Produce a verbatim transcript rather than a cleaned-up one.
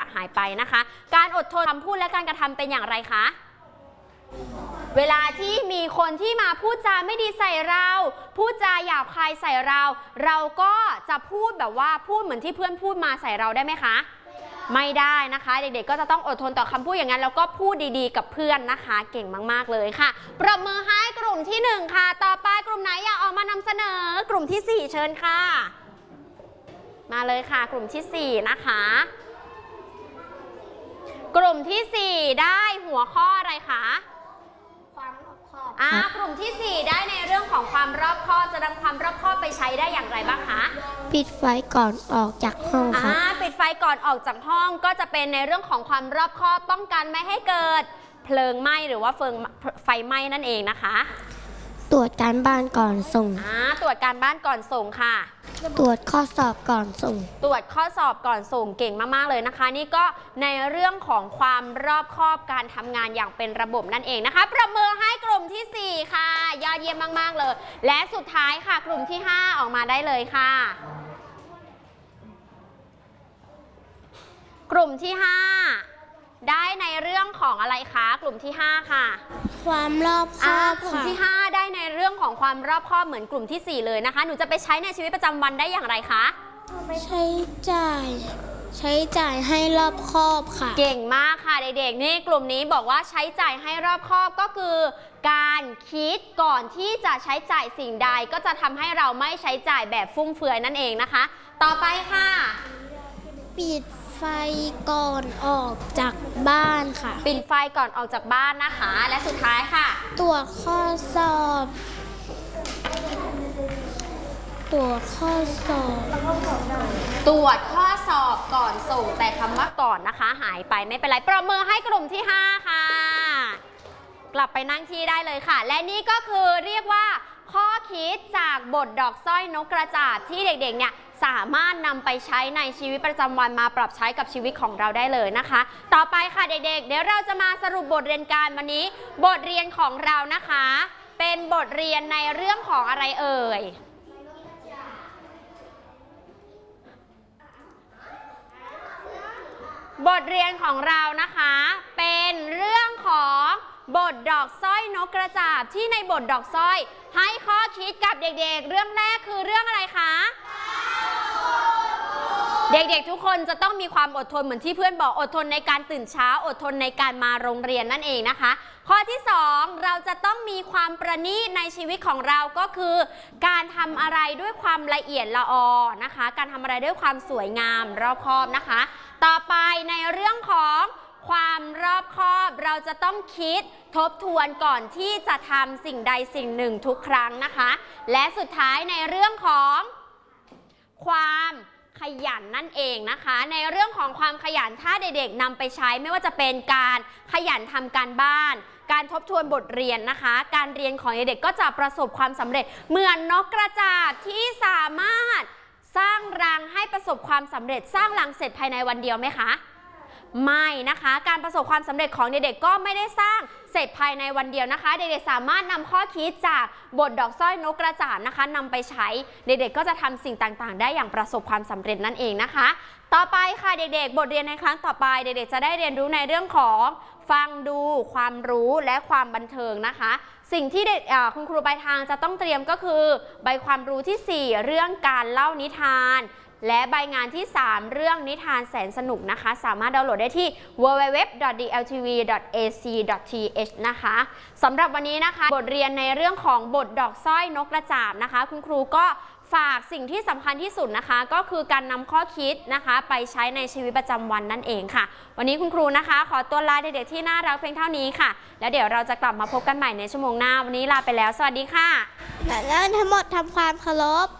หายไปนะคะการอดทนคำพูดและการกระทำเป็นอย่างไรคะเวลาที่มีคนที่มาพูดจาไม่ดีใส่เราพูดจาหยาบคายใส่เราเราก็จะพูดแบบว่าพูดเหมือนที่เพื่อนพูดมาใส่เราได้ไหมคะไม่ได้นะคะเด็กๆก็จะต้องอดทนต่อคำพูดอย่างนั้นแล้วก็พูดดีๆกับเพื่อนนะคะเก่งมากๆเลยค่ะปรบมือให้กลุ่มที่หนึ่งค่ะต่อไปกลุ่มไหนอยากออกมานำเสนอกลุ่มที่สี่เชิญค่ะมาเลยค่ะกลุ่มที่สี่นะคะกลุ่มที่สี่ได้หัวข้ออะไรคะความรอบคอบอ่ากลุ่มที่สี่ได้ในเรื่องของความรอบคอบจะนำความรอบคอบไปใช้ได้อย่างไรบ้างคะปิดไฟก่อนออกจากห้องครับอ่าปิดไฟก่อนออกจากห้องก็จะเป็นในเรื่องของความรอบคอบป้องกันไม่ให้เกิดเพลิงไหม้หรือว่าไฟไหม้นั่นเองนะคะตรวจการบ้านก่อนส่งอ่าตรวจการบ้านก่อนส่งค่ะตรวจข้อสอบก่อนส่งตรวจข้อสอบก่อนส่งเก่งมากๆเลยนะคะนี่ก็ในเรื่องของความรอบคอบการทำงานอย่างเป็นระบบนั่นเองนะคะประเมินให้กลุ่มที่สี่ค่ะยอดเยี่ยมมากๆเลยและสุดท้ายค่ะกลุ่มที่ห้าออกมาได้เลยค่ะกลุ่มที่ห้าได้ในเรื่องของอะไรคะกลุ่มที่ห้าค่ะความรอบคอบกลุ่มที่ห้าได้ในเรื่องของความรอบคอบเหมือนกลุ่มที่สี่เลยนะคะหนูจะไปใช้ในชีวิตประจำวันได้อย่างไรคะใช้จ่ายใช้จ่ายให้รอบคอบค่ะเก่งมากค่ะเด็กๆนี่กลุ่มนี้บอกว่าใช้จ่ายให้รอบคอบก็คือการคิดก่อนที่จะใช้จ่ายสิ่งใดก็จะทำให้เราไม่ใช้จ่ายแบบฟุ่มเฟือยนั่นเองนะคะต่อไปค่ะปิดไฟก่อนออกจากบ้านค่ะปิดไฟก่อนออกจากบ้านนะคะและสุดท้ายค่ะตรวจข้อสอบตรวจข้อสอบตรวจข้อสอบก่อนส่งแต่คำว่าก่อนนะคะหายไปไม่เป็นไรปรบมือให้กลุ่มที่ห้าค่ะกลับไปนั่งที่ได้เลยค่ะและนี่ก็คือเรียกว่าข้อคิดจากบทดอกสร้อยนกกระจาบที่เด็กๆเนี่ยสามารถนำไปใช้ในชีวิตประจำวันมาปรับใช้กับชีวิตของเราได้เลยนะคะต่อไปค่ะเด็กๆเดี๋ยวเราจะมาสรุปบทเรียนการวันนี้บทเรียนของเรานะคะเป็นบทเรียนในเรื่องของอะไรเอ่ยบทเรียนของเรานะคะเป็นเรื่องของบทดอกสร้อยนกกระจาบที่ในบทดอกสร้อยให้ข้อคิดกับเด็กๆเรื่องแรกคือเรื่องอะไรคะเด็กๆทุกคนจะต้องมีความอดทนเหมือนที่เพื่อนบอกอดทนในการตื่นเช้าอดทนในการมาโรงเรียนนั่นเองนะคะข้อที่สองเราจะต้องมีความประณีตในชีวิตของเราก็คือการทำอะไรด้วยความละเอียดละออนะคะการทำอะไรด้วยความสวยงามรอบคอบนะคะต่อไปในเรื่องของความรอบคอบเราจะต้องคิดทบทวนก่อนที่จะทำสิ่งใดสิ่งหนึ่งทุกครั้งนะคะและสุดท้ายในเรื่องของความขยันนั่นเองนะคะในเรื่องของความขยันถ้าเด็กๆนำไปใช้ไม่ว่าจะเป็นการขยันทำการบ้านการทบทวนบทเรียนนะคะการเรียนของเด็กๆก็จะประสบความสำเร็จเหมือนนกกระจาบที่สามารถสร้างรังให้ประสบความสำเร็จสร้างรังเสร็จภายในวันเดียวไหมคะไม่นะคะการประสบความสำเร็จของเด็กๆก็ไม่ได้สร้างเสร็จภายในวันเดียวนะคะเด็กๆสามารถนำข้อคิดจากบทดอกสร้อยนกกระจาบนะคะนำไปใช้เด็กๆก็จะทำสิ่งต่างๆได้อย่างประสบความสำเร็จนั่นเองนะคะต่อไปค่ะเด็กๆบทเรียนในครั้งต่อไปเด็กๆจะได้เรียนรู้ในเรื่องของฟังดูความรู้และความบันเทิงนะคะสิ่งที่เด็กคุณครูปลายทางจะต้องเตรียมก็คือใบความรู้ที่สี่เรื่องการเล่านิทานและใบงานที่สามเรื่องนิทานแสนสนุกนะคะสามารถดาวน์โหลดได้ที่ ดับเบิลยู ดับเบิลยู ดับเบิลยู ดอท ดี แอล ที วี ดอท เอ ซี ดอท ที เอช นะคะสำหรับวันนี้นะคะบทเรียนในเรื่องของบทดอกสร้อยนกกระจาบนะคะคุณครูก็ฝากสิ่งที่สำคัญที่สุดนะคะก็คือการนำข้อคิดนะคะไปใช้ในชีวิตประจำวันนั่นเองค่ะวันนี้คุณครูนะคะขอตัวลาเด็กๆที่น่ารักเพียงเท่านี้ค่ะแล้วเดี๋ยวเราจะกลับมาพบกันใหม่ในชั่วโมงหน้าวันนี้ลาไปแล้วสวัสดีค่ะและทั้งหมดทำความเคารพ